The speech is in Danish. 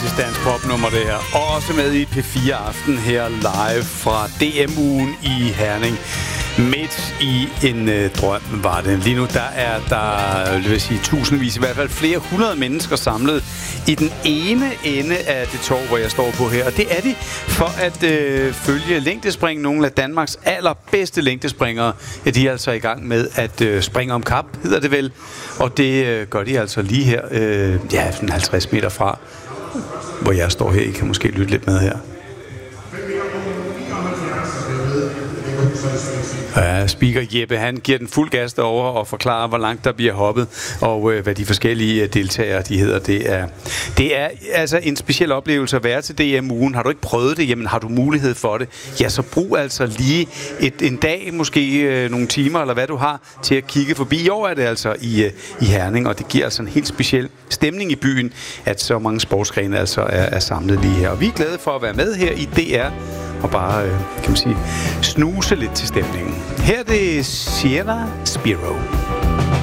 fantastisk dansk popnummer, det her. Og også med i P4 Aften her live fra DM-ugen i Herning. Midt i en drøm var det. Lige nu der er der, vil sige, tusindvis, i hvert fald flere hundrede mennesker samlet i den ene ende af det torv, hvor jeg står på her. Og det er de for at følge længdespring. Nogle af Danmarks allerbedste længdespringere. Ja, de er altså i gang med at springe om kap, hedder det vel. Og det gør de altså lige her, 50 meter fra, hvor jeg står her. I kan måske lytte lidt med her. Ja, speaker Jeppe, han giver den fuld gas derovre og forklarer, hvor langt der bliver hoppet, og hvad de forskellige deltagere, de hedder. Det er altså en speciel oplevelse at være til DM-ugen. Har du ikke prøvet det, jamen har du mulighed for det, ja, så brug altså lige en dag, måske nogle timer, eller hvad du har, til at kigge forbi. I år er det altså i Herning, og det giver altså en helt speciel stemning i byen, at så mange sportsgrene altså er samlet lige her. Og vi er glade for at være med her i DR, og bare, kan man sige, snuse lidt til stemningen. Her er det Sienna Spiro.